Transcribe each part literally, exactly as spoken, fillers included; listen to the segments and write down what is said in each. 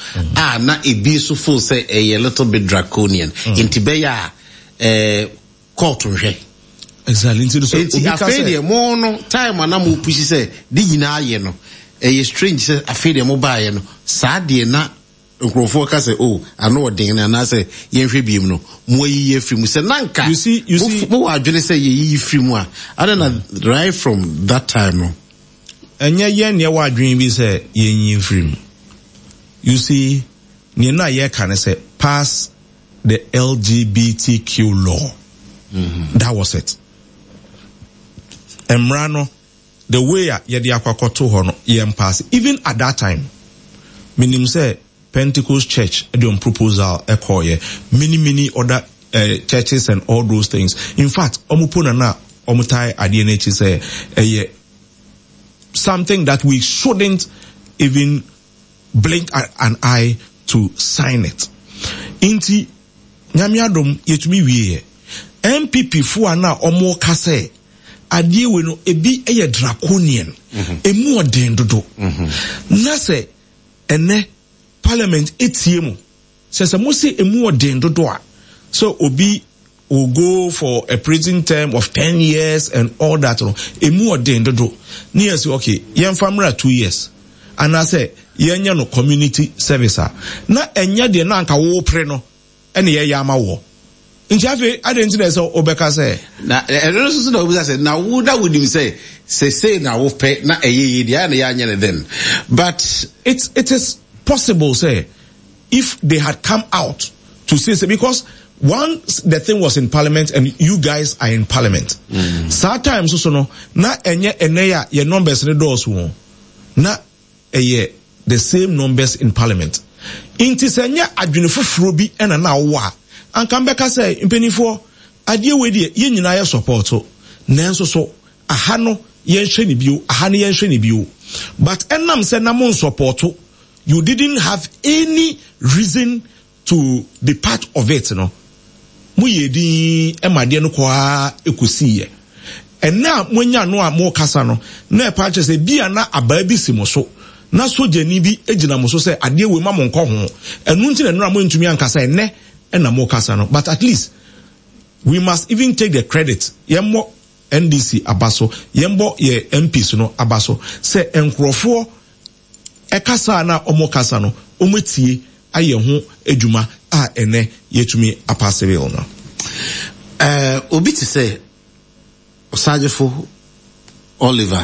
mm-hmm. ah na e bi so full say a little bit draconian mm-hmm. inti be ya eh court hwe exactly into so inti afede mo no time na mo push say di nyina aye no eh strange say afede mo ba ye no saa de na nkrofo ka say oh ano odin na na say ye hwe biem no mo yi ye free mu say nanka you see you see mo wa adwene say ye yi free mu a adana right from that time no enye ye ne wa adwene bi say ye yi free mu. You see ne na ye can say pass the L G B T Q law. Mm-hmm. That was it. Emrano the way ye de akwakoto ho no ye pass even at that time meaning say Pentecost Church the proposal ekoye many many other uh, churches and all those things. In fact omupona na omutai ade na chi say eh something that we shouldn't even blink an eye to sign it. Inti nyamiadom yetumi wiye M P P fu ana omo ka say ade we no ebi eye draconian emu odin dodo na say ene parliament etiemu says mo say emu odin dodo a so obi will go for a prison term of ten years and all that no emu odin dodo near say okay yen famra two years and I say yenya no community service na enya de na anka wo pre no ene ye yama wo njafe identity so obeka say na eno so na obeka say na wo da would him say say say na wo pe na eye de na ya anya then but it's it is possible say if they had come out to say, say because once the thing was in parliament and you guys are in parliament mm. sometimes so no na enye ene ya your numbers ne doors wo na eye the same numbers in parliament. Inti senya adwene foforo bi ena na wa. Anka mbeka say mpenifo ade we de ye nyina ye support nanso so aha no ye hwe ni bio aha ne ye hwe ni bio but enam say na mon support you didn't have any reason to be part of it no mu ye din emade no kwa ekosi ye ena monya no a mo kasa no na e pa che say bia na aba bi si mo so na sojani bi ejina mo so say ade we ma mo nko ho enu nti na nura mo ntumi ankasa ene ena mo kasa no but at least we must even take the credit yemmo N D C abaso yembo ye M Ps no abaso say enkrofo ekasa na omo kasa no ometie aye ho adwuma a ene yetumi apasewel no eh obi ti say Osajefo Oliver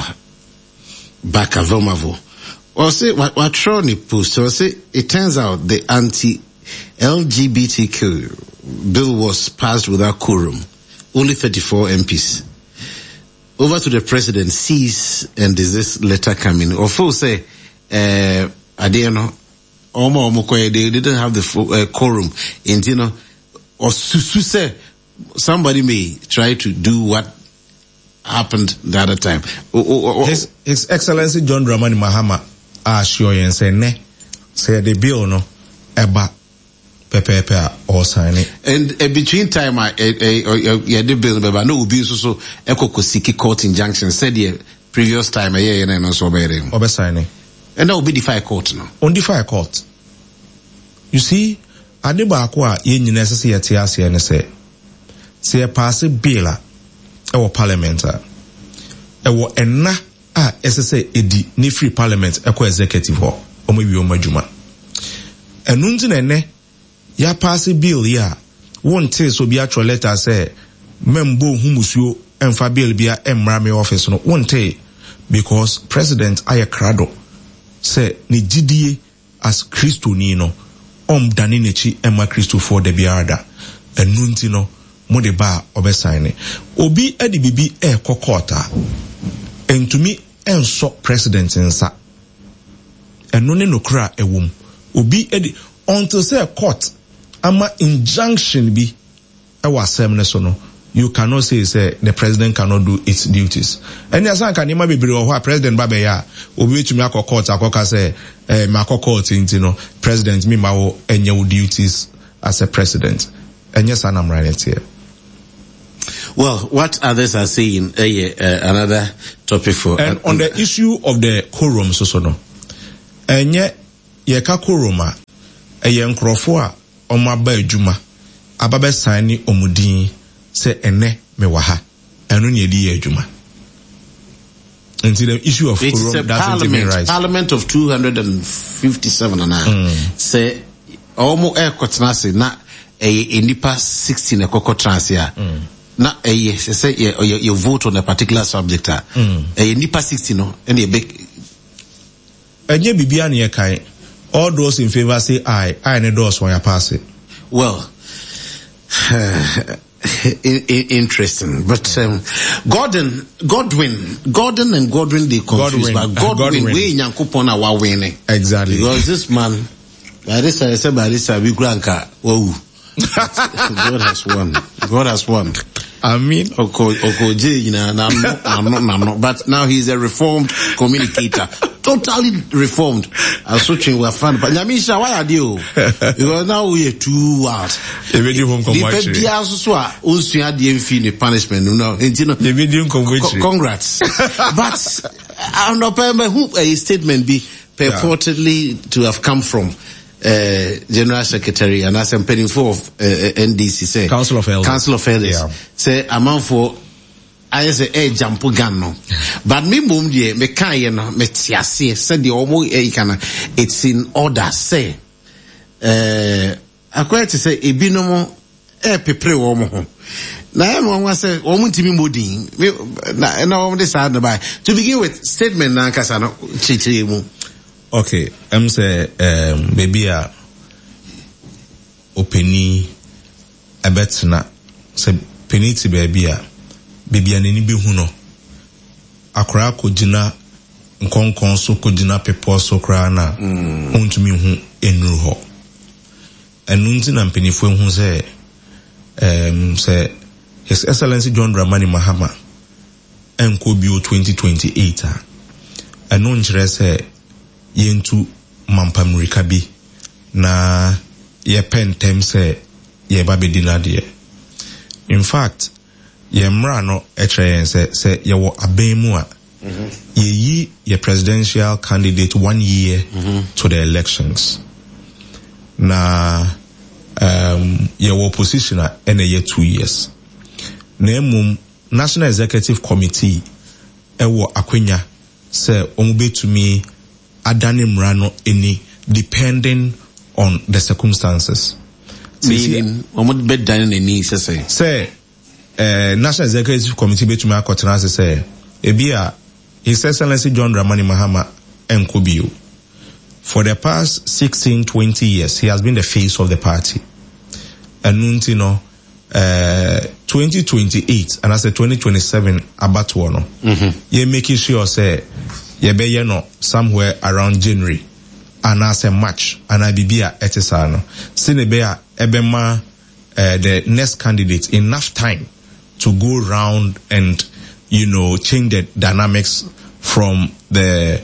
Bakavomavo or say what what Troni post or say it turns out the anti-L G B T Q bill was passed without quorum, only thirty-four M Ps. Over to the president, sees and is this letter coming? Or for say, uh, Adeno, Omo Omokoye, they didn't have the uh, quorum. And you know, or Susu say somebody may try to do what happened the other time. Oh, oh, oh, His, His Excellency John Dramani Mahama assure you and say ne, say the bill no, eba. Pepe or sign it. And uh, between time, I, yeah, the bill, but I know will be so Eko Kosiki court injunction said the previous time, a year and so bearing. Or signing. And that will be the fire court now. On the fire court. You see, Adiba Aqua, yen necessary at Tiasi and say, say a passive billa, our parliamenter. Ewo enna a S S A edi ni free parliament eko executive ho o maybe o majuma. Enunti na ne ya pass bill ya won tell so be actual letter say membo humusuo emfa bill bia emra me office no won tell because president ayakrado say ni gidie as Christo ni no om dani nechi emma Christo for the biada enunti no mo de ba obesign obi edi bibi e kokota entumi enso president nsa eno ne nokra ewom obi edi until say court ama injunction bi e was so no you cannot say say the president cannot do its duties and as anka nima bebre o president ba be ya obi tumi akọ court akoka say eh ma akọ court nti no president mi ma wo enye wo duties as a president enye sana mrane here. Well, what others are saying, uh, yeah, uh, another topic for... And uh, on the issue of the quorum, so so no. Enye, ye ka quorum, ɛyɛ nkrɔfo a ɔmo aba adwuma aba bɛ sign ni omudin sɛ ɛnɛ me wɔ ha ɛno ne yɛdi yɛ adwuma. Until the issue of it's quorum a doesn't parliament, even rise. Parliament of two hundred fifty-seven and nine. Say, almost air cottonasi na a nipa sixteen a cocoa transia. Na a yes, say you vote on a particular subject. A nipa sixteen no, and a big. And ye bibiani kai. All those in favor say aye, aye, and those when you pass it. Well. In, in, interesting, but um, Gordon, Godwin, Gordon and Godwin they confused, Godwin, but Godwin, Godwin. we Nyankopon are winning. Exactly. Because this man, by this I said by this I we grandka. Whoa. God has won. God has won. I mean, Oko Okoje, you know, I'm not, I'm not, I'm not. But now he's a reformed communicator, totally reformed. I'm searching we're fun, but Nyamisha, why are you? Because now we are too wild. The video home come watch. The also also had the infinite punishment. No, you know. The video come watch. Congrats. But I don't know who a statement be purportedly yeah. to have come from. Uh, General Secretary and as I'm paying for of uh, N D C say Council of Elders. Council of Elders yeah. say amount for I say a jump gun no, but me mum die me can ye no me tiase said the omo e kana it's in order say uh akwa to say ebinom e pepre wo mo ho na no one say omo ntimi modin na na omo dey sad by to begin with statement na nkasa no chichire mu. Okay, I'm say um baby a openi a betina say peniti baby a baby anani bi hu no akra ko gina nkonkon so ko gina pepo so kra na ontumi hu enru ho enu nti na mpenifo hu say um say His Excellency John Dramani Mahama enko bio twenty twenty-eight a enu nkyere say yentu mampamrika bi na ye pentem se ye babedina de. In fact ye mra no etre se se ye wo abemu a ye yi ye presidential candidate one year mm-hmm. to the elections na um ye wo opposition a ene ye two years na emum National Executive Committee ewo akwenya se omubetumi adani mrano any depending on the circumstances. Meaning, omud bed done any say. Say, uh, National Executive Committee betumi akotena say, ebia His Excellency John Dramani Mahama enkobio. For the past sixteen, twenty years, he has been the face of the party. And nunti no, uh, twenty twenty-eight and I say twenty twenty-seven abatuo no. Mm-hmm. Ye making sure say. Yebe no somewhere around January and as a match and I be a etisano sinebea ebema uh, the next candidate enough time to go round and you know change the dynamics from the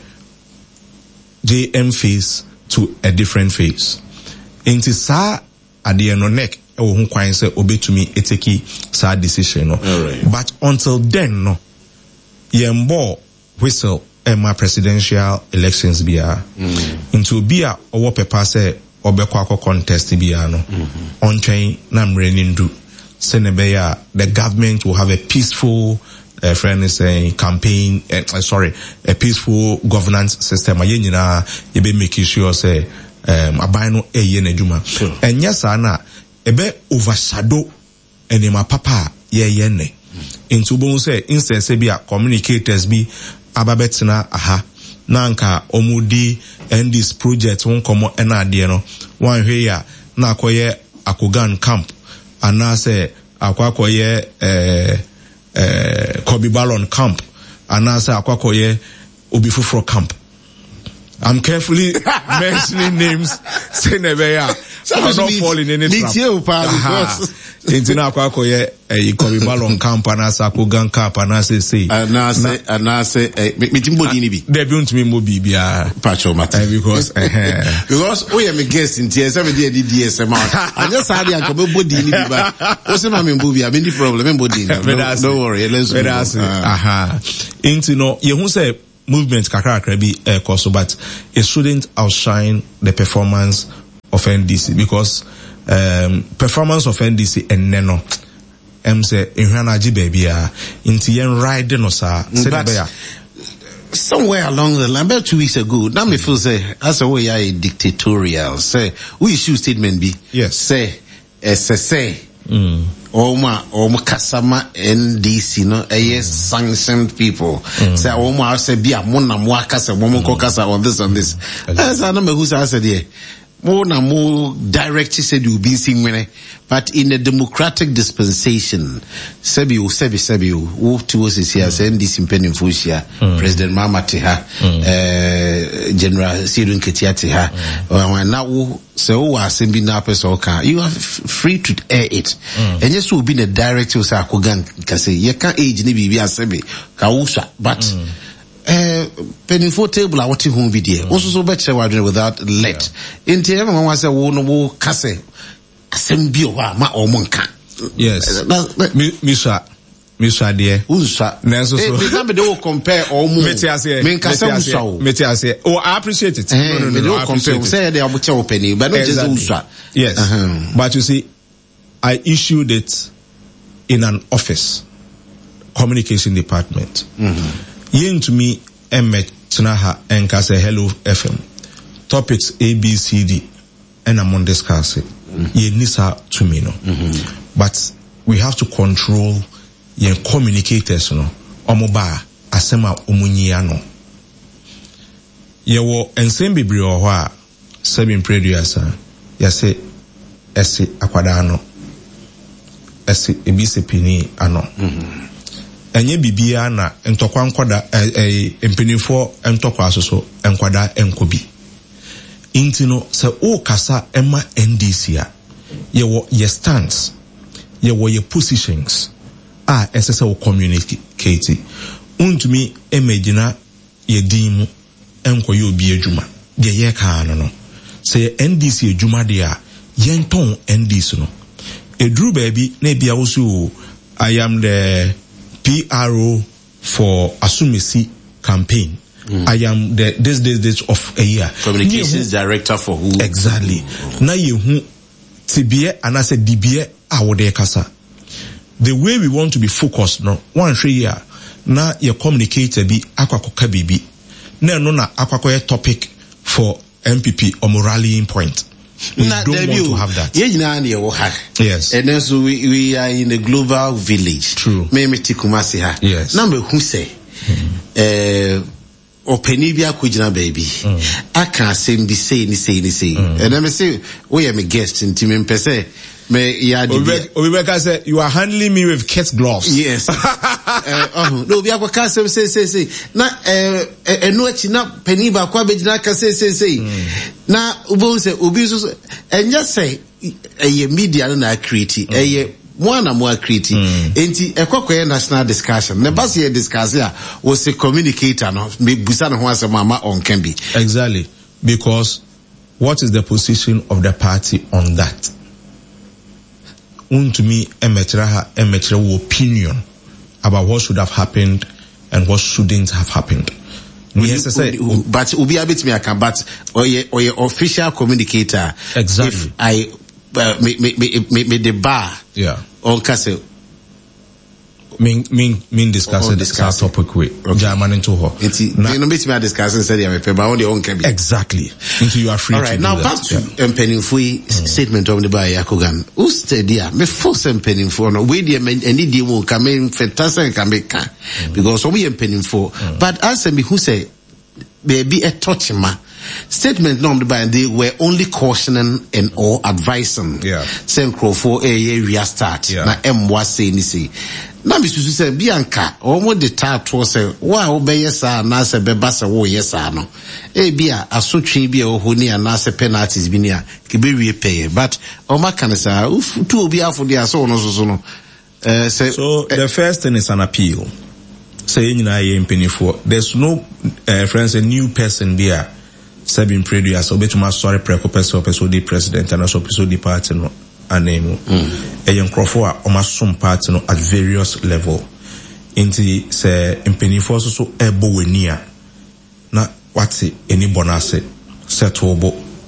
J M phase to a different phase. Inti sa ade no neck e wo hu kwan se obetumi eteki sa decision no. Right. But until then no yembo whistle Emma presidential elections bia mm. into bia owo pepa say obekwa akọ contest bia no mm-hmm. on train na mrenindu senebeya the government will have a peaceful uh, friend is saying campaign uh, sorry a peaceful governance system aye nyina ye be make sure say um aban no eye na djuma enya sa na ebe overshadow enema papa ye ye ne into bon say instance bia communicators bi ababetina aha nanka omudi and this project won komo ena ade no wan hwe ya na akoye akogan camp ana se akwakoye eh eh Kobe Ballon camp ana se akwakoye Obifufro camp. I'm carefully mentioning names saying never I'm not falling in any trap. Intina akwakoye eh Kobe Ballon camp ana se akogan camp ana se say ana se ana se metimbo di ni bi there be untimi mo bi bia pacho matter because eh because we am guest in T S seven D D S M anya sa dia ko bo di ni bi ba o se ma me mbo bi a be problem mbo di ni don't worry let's go aha intino ye hu say movement kakra kakra bi eh, course, but it shouldn't outshine the performance of N D C because um, performance of N D C and Neno. Em say Ihana ji baby ah inti yen ride no sa somewhere along the line about two weeks ago now me feel say as a way a dictatorial say we issue statement be yes say S S A mm Oma Oma Kasama N D C no a yes sanctioned people mm. say Oma say bia mo na mo akasa mo mo kasa on this on this as I know me who say there more na more directly said you be seeing when but in a democratic dispensation sebi o sebi sebi o to us is here say this impending fusia President Mahama Teha uh, General Sidun Ketia Teha and now say o assembly na person can you are free to air it mm. and yes will be the director say akogan can say you can age ni bibi assembly ka usha but mm. Uh, penny for table I want to home video also so better without let into everyone was a one more kase assembly wa ma omonka yes Misha Misha dear unsa nenso so eh me dey compare omo me tiase me kase unsa me tiase oh I appreciate it no no no, no, no compare say they are much penny but not exactly. Just unsa yes uh-huh. But you see I issued it in an office communication department mm-hmm. Yin to me, Emmet Tnaha and Kase Hello F M. Topics A, B, C, D, and I'm on discussing. Ye nisa to me, no. But we have to control ye communicators, no. Omoba, asema umunyiano. Ye wo ensemble bibri owa, seven producer, yase, esi akwadano, esi ebisi pini ano. Mm-hmm. Enye bibia na ntokwa nkwada eh empenifo ntokwa asoso enkwada enkobi intino se o kasa ema N D C a ye wo ye stance ye wo ye positions a esese wo communicate untumi emagina ye dimu enkoye obi adwuma de ye ka no no se N D C adwuma de a ye nton N D C no edru baabi na bia wo so I am the P R O for Asumisi campaign. Mm. I am the this this this of a year. Communications director for who? Exactly. Mm. Na ye hu tibie and I said dibie awode kasa. The way we want to be focused no one year na ye communicator bi akwakoka bibi. Na no na akwakoye topic for M P P or rallying point. We nah, don't want to have that. Yes. And then so we, we are in a global village. True. Yes. Number who say, uh, Openibia Kujina baby. I can't say ni say ni say ni say. And then I say, we are my guest in Team per se. Me ya Obibeka say you are handling me with kit gloves. Yes. uh, uh, no, we are going to say say say. Na eh eh no echi na peniba kwa bejina ka say say say. Na ubo say obi so enya say eh media na create eh one na more create. Enti ekwakoye national discussion. Ne basi discuss ya was a communicator no me busa no ho asema on can be. Exactly. Because what is the position of the party on that? To me, a material opinion about what should have happened and what shouldn't have happened. Yes, say, but ubi a bit me I can but or your or your official communicator. Exactly. If I uh, me, me, me, me, me the bar. Yeah. On Castle. Mean mean mean discussing this topic with German into her. You know, me me discussing said I'm but only on can be. Exactly. Into you are free. All right, to now do back that. to yeah. Mpenimfui mm. statement of the by Yakogan. Who said there? Me force Mpenimfui no we dey any dey won can me fantastic can make because we Mpenimfui. But answer me who say baby a touch ma. Statement number by they were only cautioning and or advising. Yeah. Same crow for a year start. Yeah. Na M was saying say. Na bisu say Bianca omo de tat was say wa obeye sa na se beba se wo yesa no. E bia asotwe bia ohoni na se penalties bi ni a ke be wie pay but o maka ne sa uf tu obi afo dia so no so so no. Uh, say, so uh, the first thing is an appeal. Say nyina ye mpenifo. There's no uh, friends a new person there. Seven previous so betuma sorry preko person person the president and also person the party no anemu e yen crofo a omasom party no at various level inti say mpenifo so so ebo weni a na wate any bonus settle bo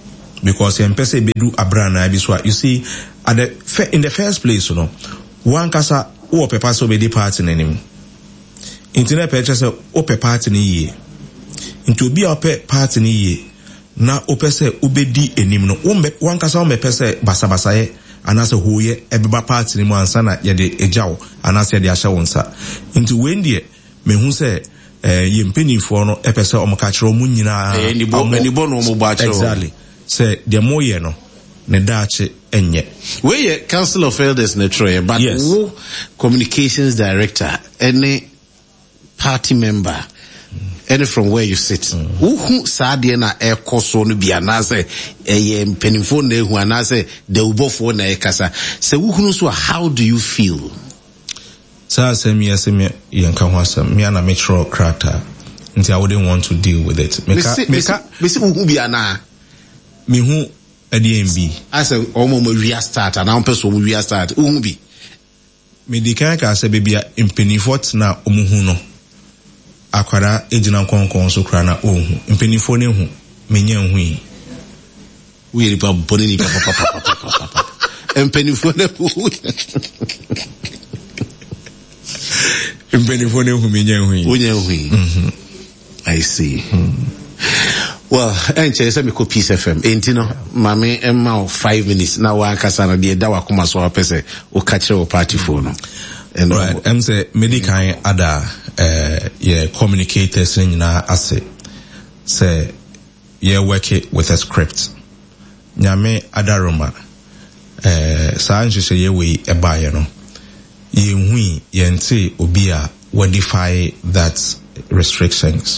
because empese bedu abrana biswa. You see, at the in the first place, you know, one kasa o pepa so be di party nenim. Internet page say o pe party ni ye. Into be o pe party ni ye. Na o pe se obedi enim no. One kasa o me pe se basa basa ye. Anase hoye ebeba party ni mo ansa na ye de ejawo anase de ahye wonsa. Into when die me hu se eh ye mpenifo no epese omoka kire omu nyina eh ni bo ni bo no mo ba kire exactly say de moye no ne daache enye we ye council of elders na troye but yes. Wo communications director any party member any from where you sit who mm. saade na e koso no bia na say eh mpenifo na ehu ana say de ubofo na e kasa say who so how do you feel? Sa say me say me yanka ho asem me na metro character nti I wouldn't want to deal with it me ka me ka me se who bia na me hu ade M B I say omo mo wi start and am person mo wi start who bi me di kan ka say bia mpenifo na omuhu no akwara ejina nkonkon so kra na ohu mpenifo ne hu menya hu yi we ri pa boni ni pa pa pa pa pa mpenifo ne hu mpenifo ne hu menya hu yi menya hu yi mhm I see hmm. Well, enche say me ko Peace F M entino mame emma five minutes na wa kasa na de da wa koma so apese o ka kire o party phone and right em say medical ada uh yeah communicators nyina ase say yeah work it with a script nyame adaroma eh sa nhwehwe ye we e ba ye no ye hui ye nti obi a modify that restrictions.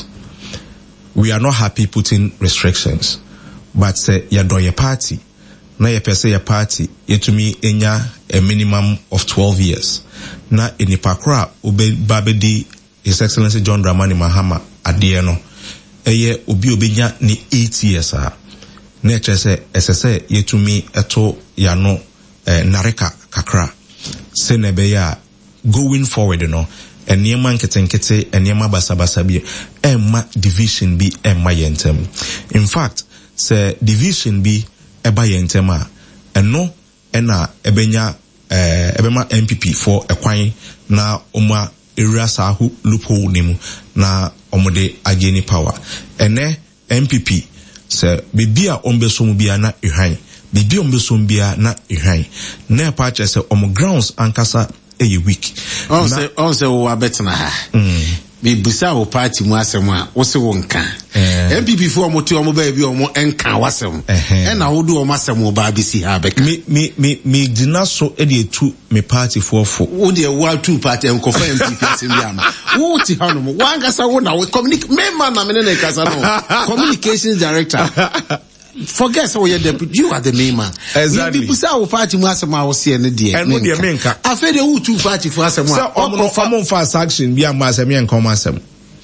We are not happy putting restrictions, but say ya do your party na ye pese your party ye to me enya a minimum of twelve years na enipa kra obe babedi His Excellency John Dramani Mahama ade no eye obi obenya ni eight years a na echese esese ye to me eto ya no eh, nareka kakra se na be ya going forward no enema nketenkete enema basabasa bi emma division bi emma yentem. In fact se division bi eba yentem a eno ena ebenya eh ebema M P P for ekwan na oma area sahu loophole nimu na omode ageni power ene M P P se bibia ombeso mu bia na ehwan bibia ombeso mu bia na ehwan na pa che se omo grounds ankasa a week. On say on say wo abetna ha. Mm. Bi busa wo party mu asem a wo se wo nka. M P P for mo to mo ba bi o mo enka wasem. E na wo do o masem wo ba bi si ha beka. Me me me me dina so e de tu me party for for. Wo de wo two party en ko fa M P P asem bi ama. Wo ti ha no mo. Wa ngasa wo na wo communicate me man na me ne kasa no. Communications director. Forget so you deputy, you are the main man. Exactly. People say our party mu asema wo se ne de. And no de menka. Afa de wo two party for asema. So omo omo fa sanction bi am asem yen kom asem.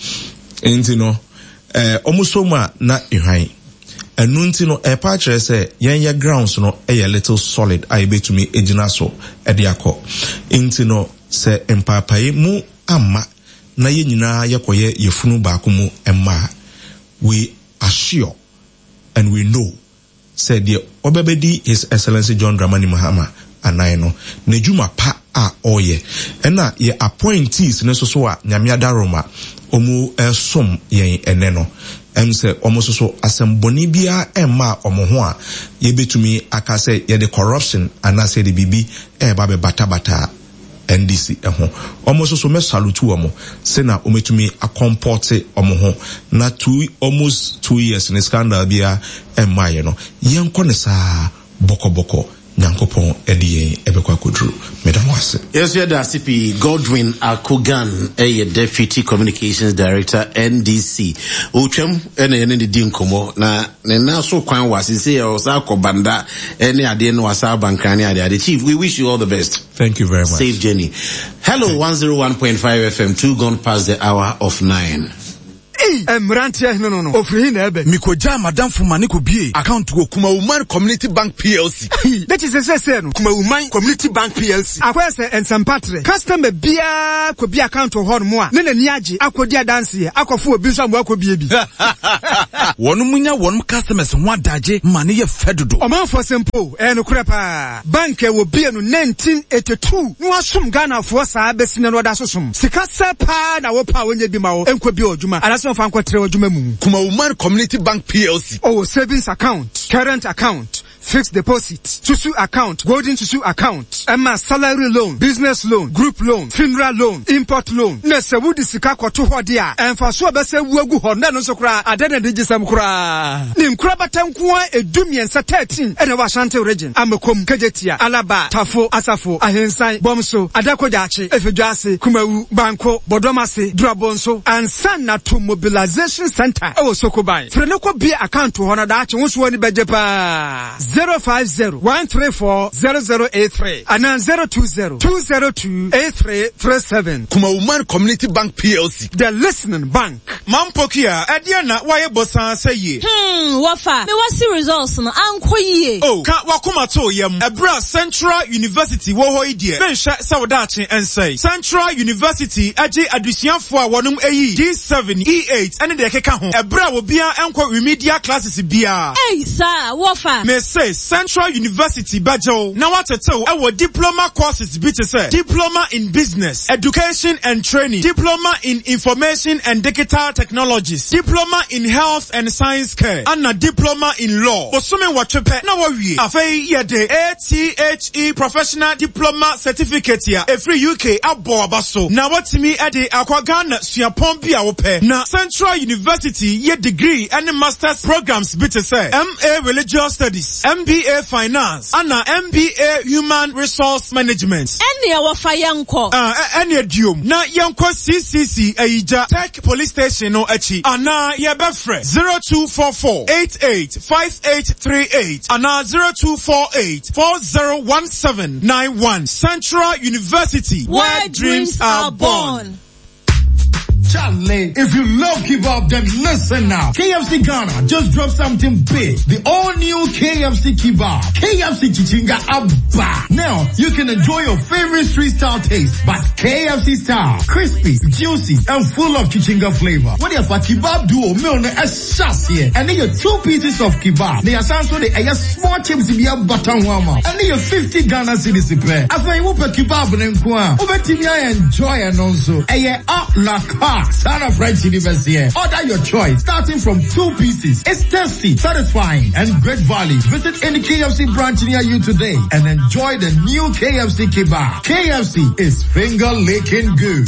Enti no eh omo so ma na ehwan. Enu nti no e pa kire say yen ye grounds no e ye little solid I betumi ejina so e de akọ. Enti no say empapaye mu amma na ye nyina ye koye yefunu ba ko mu emma. We assure and we know said the obebedi His Excellency John Dramani Mahama anaino nejuma pa a oye ena ye appointees ne so so a nyame adaroma omu esom yen eneno em se omo so so asemboni bia emma omo ho a ye betumi aka say ye the corruption ana say the bibi e ba be bata bata N D C eho omo so so me salute omo se na ometumi akomporte omo ho na two almost two years in scandal bia emma ye no yenko ne sa boko boko nyankopon edie ebekwa kodru medam wase. Yes, we are the C P Godwin Akogan, a Deputy Communications Director N D C. Uchem ene ene di di nkomo na ne na so kwan wase say o sa kobanda ene ade no wasa bankani ade ade. Chief, we wish you all the best. Thank you very much. Safe journey. Hello, one oh one point five F M, two gone past the hour of nine. Hey, Emrantia no no no. Ofri na ebe. Mikoja madam Fumani ko bie account wo Kuma Woman Community Bank P L C. That is a say no. Kuma Woman Community Bank P L C. Akwa se ensempatre. Customer bia ko bia account ho no mo a. Ne na ni age akodi adanse akofo obi nso mo akobie bi. Wonu munya wonu customers ho adaje mane ye fedodo. Oman for simple e no kure pa. Bank e wo bia no nineteen eighty-two. No asum Ghana for sa besine no da sosum. Sika se pa na wo pa wonye bi ma wo enko bi odjuma. Anaso fa nko tre odjuma mu. Kuma Woman Community Bank P L C. Oh, savings account, current account, fixed deposit, Susu account, golden Susu account, Emma salary loan, business loan, group loan, funeral loan, import loan. Nese wudi sika kwa tu hodia. Enfa so bese wuegu honda no so kra adene digisam kra. Nim kra batankuwa edumi ensa thirteen ene wa Ashanti region. Amekom Kejetia, Alaba, Tafo, Asafo, Ahensan, Bomso, Adakojachi, Efejuase, Kumawu, Banko, Bodomase, Drabonso, and Sana to Mobilization Center. Oh Sokobai. Frenoko be account to honor that won't wani bejepa. zero five zero one three four zero zero eight three and then zero two zero two zero two eight three three seven. Kuma Woman Community Bank P L C. The listening bank. Mampokia, Adiana, why a bossa say ye? Hmm, wafa. Me wasi results no anko ye. Oh, ka wakuma to yam. Ebra Central University wo ho idie. Bensha sawdachi and say. Central University aje adusianfo a wonum eyi D seven E eight ene de keka ho. Ebra wo bia enko remedial classes bia. Hey sir, wafa. Me say Central University Bajo. Now what to our diploma courses be to say diploma in business, education and training, diploma in information and digital technologies, diploma in health and science care, and a diploma in law. Osume wachepe na wawie. Afei yede A T H E professional diploma certificate ya. Every U K abo abaso. Na watimi ade akwa Ghana suapon bi a wope. Na Central University ye degree and masters programs be to say M A religious studies, M B A finance, and M B A human resource management. Any our fayanko. Ah, any dium. Na yanko C C C Aija Tech Police Station no echi. Ana ye befre zero two four four eight eight five eight three eight. Ana zero two four eight four zero one seven nine one. Central University, where, where dreams are born. Charlie, if you love kebab, then listen now. K F C Ghana just dropped something big. The all-new K F C Kebab. K F C Chichinga Abba. Now, you can enjoy your favorite street-style taste, but K F C style. Crispy, juicy, and full of Chichinga flavor. What if a kebab duo meal a chassis? And then your two pieces of kebab. They are also the a small chips in your button warmer. And then your fifty Ghana cedis prepare. After you put kebab and kwa, over to me I enjoy and also a up la car. Sana French University. Order your choice starting from two pieces. It's tasty, satisfying, and great value. Visit any K F C branch near you today and enjoy the new K F C kebab. K F C is finger licking good.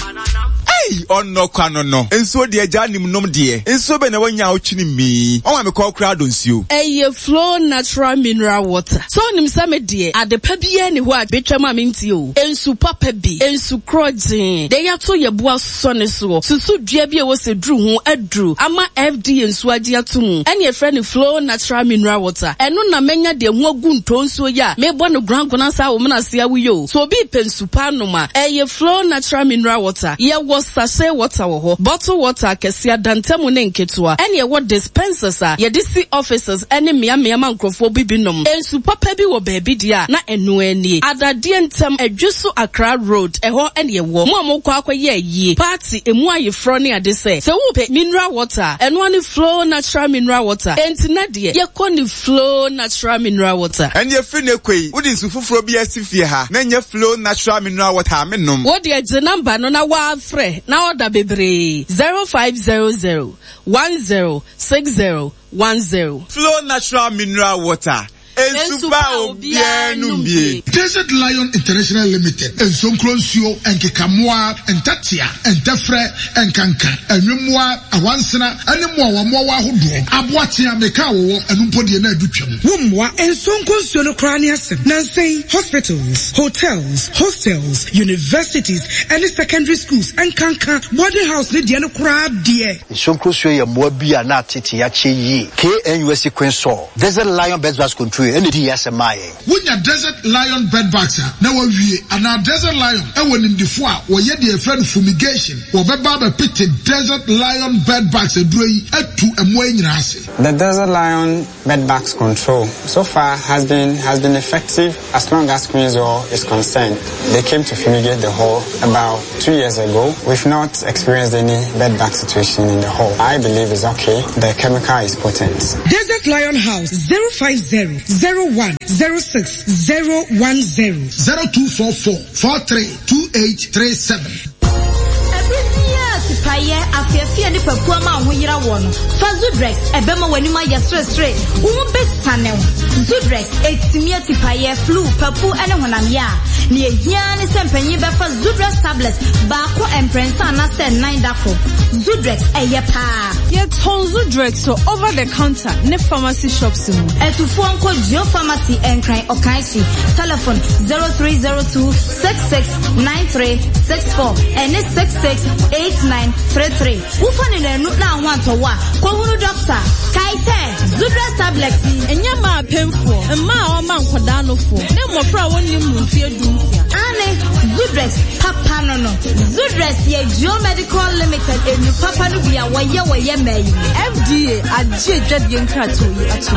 Hey, on no kwano no. Enso de agya nim nom de. Enso be na wanya ochini mi. On me call crowd on you. Eye flow natural mineral water. So nim same de adepa bia ne ho a betwa ma minti o. Ensu papa bi, ensu krojin. De ya to ye boa so ne so. Susu dua bi e wo se dru ho adru. Ama F D ensu agi atum. Ene ye friend flow natural mineral water. Eno na menya de ho agu ntonso ya. Me bo no gran kona sa wo na se awu. So bi pensu pa no ma. Eye flow natural mineral water. Ye wo sachet water wo ho. Bottle water kesia dantemu ne nketua. Ene ye wo dispensers a ye disi officers ene mea mea man krofo bibinom. Ensu papa bi wo baby dia na enu eni. Adade ntem adwusu Accra Road. Eho ene ye wo. Mo mo kwa akwaye yi. Party emu aye fro ne ade se. Se wo pe mineral water. Eno ani flow natural mineral water. Enti na de ye koni flow natural mineral water. And ye free ne kwei. Wo di nsu fufuro bi asifie ha. Na nye flow natural mineral water menom. Wo de je number no na wa frɛ na order bebre zero five zero zero one zero six zero one zero. Flow natural mineral water. Ensupa obianumbi. Desert Lion International Limited. En Sonkronsuo, en Kekamwa, en Tatia, en Tefre, en Kanka, en Numwa, Awansana, en Mwa Wawa Hudu. Abwatia Mekawo, en Umpodi na Ducham. Wumwa, en Sonkronsuo no Kranias. Nansei, hospitals, hotels, hostels, universities, and secondary schools, and Kanka, boarding house, ne diano crab dear. Sonkronsuo ya Mwabia na Titi Yachi Yi, K N U S C Queen Saw. Desert Lion Best Bass Country. free anything yes my when your Desert Lion bed bags na wa wie and our Desert Lion e wonim defo a wo ye de friend fumigation wo be ba be pit Desert Lion bed bags aduro yi atu emo anyina ase. The Desert Lion bed bags control so far has been has been effective as long as Queen's Hall is concerned. They came to fumigate the hall about two years ago. We've not experienced any bed bug situation in the hall. I believe it's okay. The chemical is potent. Desert Lion House zero five zero zero one zero six zero one zero zero two four four four three two eight three seven. Paye afefia ni papua ma ho yira wo no fa Zudrex ebema wani ma yesre sre wo besane Zudrex etimi atipaye flu papu ene honam ya ni ehia ni sempanyi be fa Zudrex tablets ba ko emprensa na se nine dako Zudrex eye pa ye ton Zudrex so over the counter ne pharmacy shops mu etufo anko Geo Pharmacy enkran okansi telephone zero three zero two six six nine three six four and six six eight nine three three. Ufani le nu na wanto wa kwa hunu doctor kaite Zudrex tablets enya ma pemfo ma o ma nkoda no fo ne mofra woni mu fie dumfia ane Zudrex papa no no Zudrex ye Geo Medical Limited enu papa no bia waye waye mai F D A aje dwade nkrato yi ato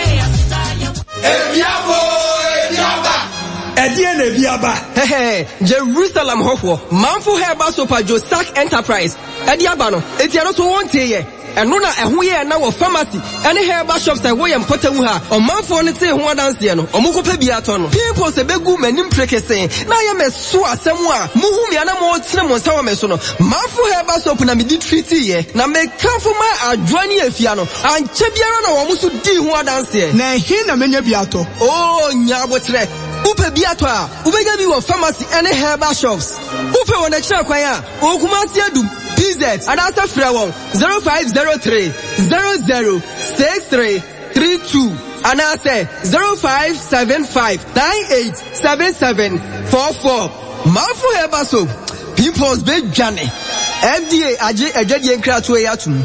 Ebiabo ebiaba Ediene biaba. Hehe, Jerusalem hofo. Manfu heba sopa Josak Enterprise. Ediaba no. Etiano so wonte ye. Eno na eho ye na wo pharmacy. Ene heba shops e wo ye mpota wu ha. O manfu ne te ho adanse no. O muko pe bia to no. People se begu manim prekesen. Na ye meso asem a muhu mi ana mo tire mo nsa wo meso no. Manfu heba soap na me di treat ye. Na me kanfo ma adwani afia no. Anche biara na wo muso di ho adanse. Na he na menya bia to. Oh, nyabotre. Upe biatwa, ubega bi wo pharmacy and herbal shops. Upe wona kira kwan a, okumasi adum, P Z, and answer free one zero five zero three zero zero six three three two, and answer zero five seven five nine eight seven seven four four. Manfu herbal soap, pimples be jane. F D A aje ejedi enkra to yatum.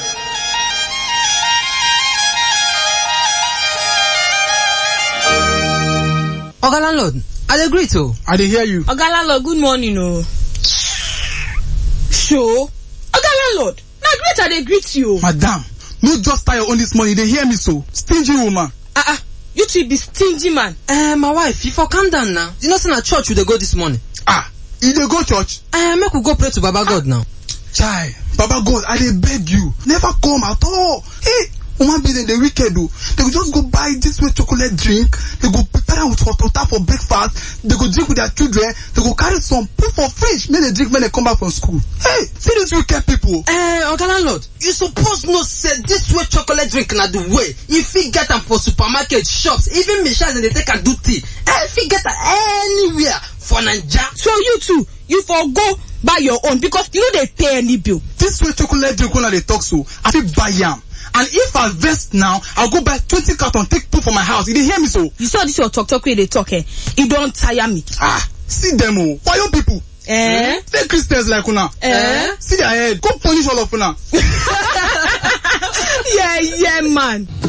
Oga landlord, I agree to. I dey hear you. Oga landlord, good morning oh. Sure. Oga landlord, na great I dey greet you. Madam, no just tie your own this morning, they hear me so. Stingy woman. Ah ah, you two be stingy man. Eh, uh, my wife, if I calm down now, you know say na church we dey go this morning. Ah, you dey go church? Eh, uh, make we go pray to Baba God now. Chai, Baba God, I dey beg you, never come at all. Hey, woman be the wicked do. They go just go buy this way chocolate drink. They go prepare with hot water for breakfast. They go drink with their children. They go carry some put for fridge. Make they drink when they come back from school. Hey, see these wicked people. Eh, uh, Oga landlord, you suppose not say this way chocolate drink na the way. If you get them for supermarket, shops, even Michelle and they take a do tea. Eh, if you get them anywhere for Naija. So you too, you for go buy your own because you know they pay any bill. This way chocolate drink when they talk so, I feel buy yam. And if I vest now, I'll go buy twenty carton, take two for my house. You didn't hear me so? You saw this your talk talk where they talk eh? You don't tire me. Ah, see them oh. Why you people? Eh? They Christians like una. Eh? See their head. Go punish all of una. Yeah, yeah, man.